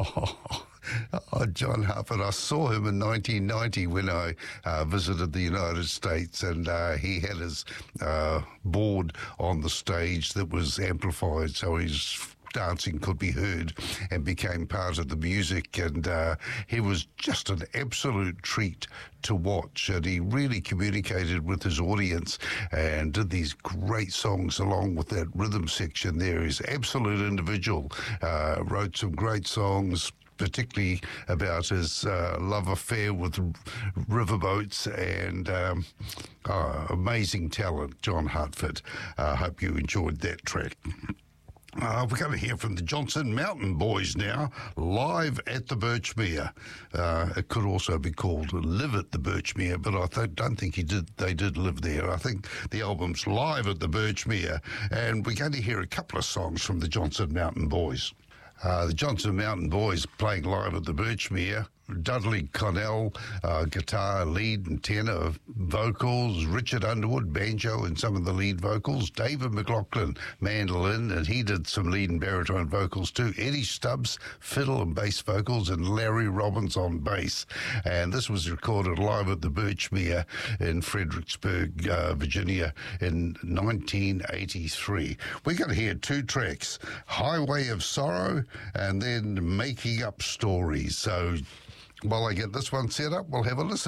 Oh, John Hartford. I saw him in 1990 when I visited the United States, and he had his board on the stage that was amplified, so his dancing could be heard and became part of the music, and he was just an absolute treat to watch, and he really communicated with his audience and did these great songs along with that rhythm section there. He's an absolute individual, wrote some great songs, particularly about his love affair with riverboats, and amazing talent, John Hartford. I hope you enjoyed that track. We're going to hear from the Johnson Mountain Boys now, live at the Birchmere. It could also be called Live at the Birchmere, but I don't think they did live there. I think the album's live at the Birchmere, and we're going to hear a couple of songs from the Johnson Mountain Boys. The Johnson Mountain Boys playing live at the Birchmere. Dudley Connell, guitar, lead and tenor vocals, Richard Underwood, banjo and some of the lead vocals, David McLaughlin, mandolin, and he did some lead and baritone vocals too, Eddie Stubbs, fiddle and bass vocals, and Larry Robbins on bass. And this was recorded live at the Birchmere in Fredericksburg, Virginia in 1983. We're going to hear two tracks, Highway of Sorrow and then Making Up Stories. So while I get this one set up, we'll have a listen.